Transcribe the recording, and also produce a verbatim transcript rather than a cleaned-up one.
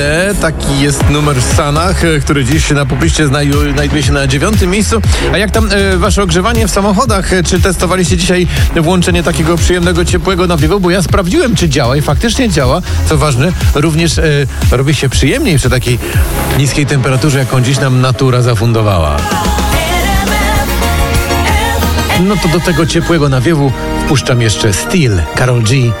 Taki jest numer w Stanach, który dziś na popliście znaju- znajduje się na dziewiątym miejscu. A jak tam e, wasze ogrzewanie w samochodach? Czy testowaliście dzisiaj włączenie takiego przyjemnego, ciepłego nawiewu? Bo ja sprawdziłem, czy działa i faktycznie działa. Co ważne, również e, robi się przyjemniej przy takiej niskiej temperaturze, jaką dziś nam natura zafundowała. No to do tego ciepłego nawiewu wpuszczam jeszcze Steel, Karol G.